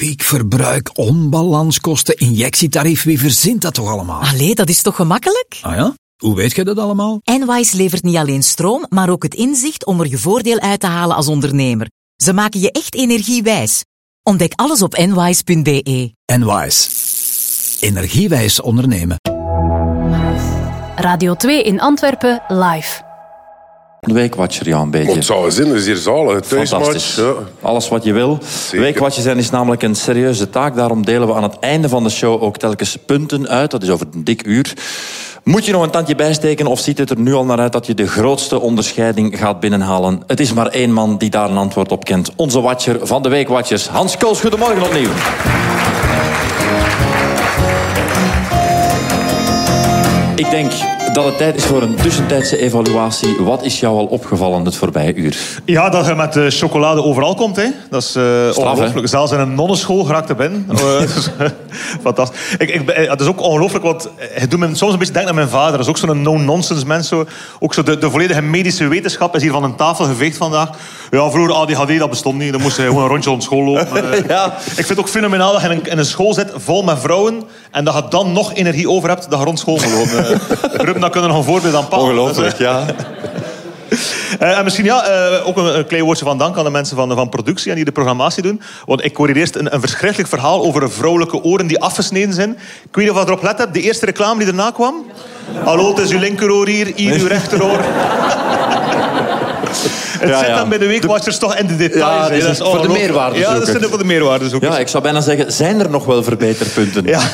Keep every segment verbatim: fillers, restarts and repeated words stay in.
piekverbruik, onbalanskosten, injectietarief. Wie verzint dat toch allemaal? Allee, dat is toch gemakkelijk? Ah ja? Hoe weet je dat allemaal? Enwise levert niet alleen stroom, maar ook het inzicht om er je voordeel uit te halen als ondernemer. Ze maken je echt energiewijs. Ontdek alles op enwise punt b e. Enwise. Energiewijs ondernemen. Radio twee in Antwerpen, live. De Weekwatcher, ja, een beetje. Het zou zin, dat is hier zalig. Fantastisch. Ja. Alles wat je wil. Weekwatcher zijn is namelijk een serieuze taak. Daarom delen we aan het einde van de show ook telkens punten uit. Dat is over een dik uur. Moet je nog een tandje bijsteken of ziet het er nu al naar uit dat je de grootste onderscheiding gaat binnenhalen? Het is maar één man die daar een antwoord op kent. Onze watcher van de Weekwatchers, Hans Kools. Goedemorgen opnieuw. Ik denk dat het tijd is voor een tussentijdse evaluatie. Wat is jou al opgevallen het voorbije uur? Ja, dat je met uh, chocolade overal komt. Hè. Dat is uh, ongelooflijk. Zelfs in een nonnenschool geraakt er binnen. Uh, fantastisch. Ik, ik, het is ook ongelooflijk, want het doet me soms een beetje denken aan mijn vader. Dat is ook zo'n no-nonsense mens. Zo. Ook zo de, de volledige medische wetenschap is hier van een tafel geveegd vandaag. Ja, vroeger A D H D, dat bestond niet. Dan moest je gewoon een rondje rond school lopen. Uh, ja. Ik vind het ook fenomenaal dat je in een, in een school zit vol met vrouwen en dat je dan nog energie over hebt dat je rond school moet lopen. Uh, Ruben, dat kunnen we nog een voorbeeld aan Paul. Ongelooflijk, ja. Uh, en misschien ja, uh, ook een, een klein woordje van dank aan de mensen van, van productie en die de programmatie doen. Want ik hoor hier eerst een, een verschrikkelijk verhaal over vrouwelijke oren die afgesneden zijn. Ik weet niet of je erop let hebt. De eerste reclame die erna kwam. Hallo, het is uw linkeroor hier, hier uw rechteroor. Het ja, zit ja. dan bij de Weekwatchers toch in de details. Ja, dat is dat is voor de meerwaarde. Ja, dat is voor de meerwaarde. Ja, ik zou bijna zeggen, zijn er nog wel verbeterpunten? Ja.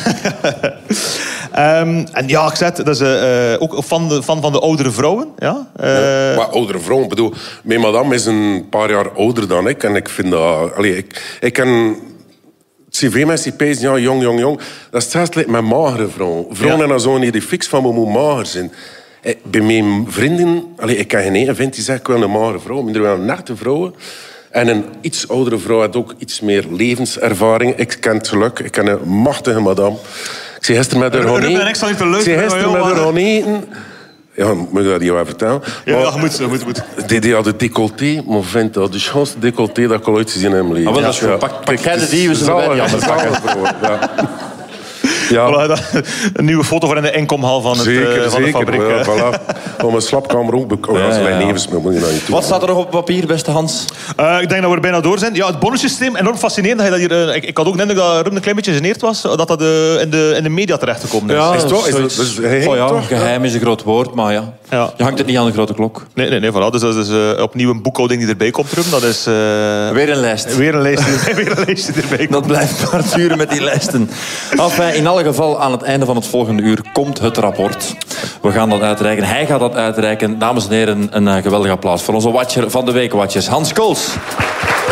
um, en ja, ik zeg, dat is uh, ook fan, de, fan van de oudere vrouwen. Ja? Uh, ja, maar oudere vrouwen, ik bedoel, mijn madame is een paar jaar ouder dan ik. En ik vind dat... Allee, ik, ik ken... C V-mensen die pezen, ja, jong, jong, jong. Dat is hetzelfde met magere vrouwen. Vrouwen ja. En dan zo die fix van me moet mager zijn. Bij mijn vrienden, allee, ik ken geen ene vriend die zegt ik wil een magere vrouw. Maar er wel een nette vrouwen. En een iets oudere vrouw heeft ook iets meer levenservaring. Ik ken het geluk, ik ken een machtige madame. Ik zei gisteren met haar gaan eten. Ik zei gisteren met haar gaan eten. Ja, moet ik dat niet wel vertellen? Ja, maar, ja, moet, moet, moet. Die, die had het decolleté, maar vindt dat de schoonste decolleté dat ik al ooit gezien heb in mijn leven. Ah, dat is goed. Pak, pak jij de die, we zullen wij die anders pakken. Ja. Ja. Voilà, een nieuwe foto voor in de inkomhal van, het, zeker, uh, van zeker, de fabriek. Ja, voilà. Om een slapkamer ook bekomen. Ja, ja, ja. Mijn levensmiddel moet je nou niet doen. Wat staat er nog op papier, beste Hans? Uh, ik denk dat we er bijna door zijn. Ja, het bonussysteem, enorm fascinerend. Dat je dat hier, uh, ik, ik had ook net dat Ruben een klein beetje geneerd was, dat dat uh, in, de, in de media terechtgekomen is. Ja, is, toch, is dat, dat is geheim, oh ja, toch? Geheim is een groot woord, maar ja. ja. Je hangt het niet aan de grote klok. Nee, nee, nee, voilà. Dus dat is uh, opnieuw een boekhouding die erbij komt, Ruben. Dat is... Uh, weer een lijst. Weer een lijst die, weer een lijst die erbij komt. Dat blijft maar duren met die lijsten. Enfin, in alle geval, aan het einde van het volgende uur komt het rapport. We gaan dat uitreiken. Hij gaat dat uitreiken. Dames en heren, een uh, geweldig applaus voor onze watcher van de Weekwatchers, Hans Kools.